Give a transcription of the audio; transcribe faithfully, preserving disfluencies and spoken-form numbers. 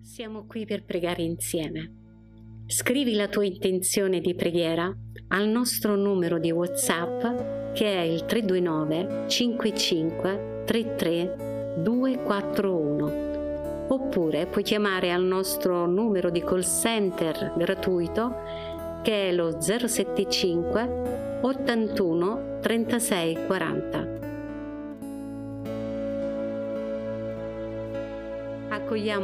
Siamo qui per pregare insieme. Scrivi la tua intenzione di preghiera al nostro numero di WhatsApp che è il tre due nove cinque cinque tre tre due quattro uno, oppure puoi chiamare al nostro numero di call center gratuito che è lo zero sette cinque ottantuno trentasei quaranta. Accogliamo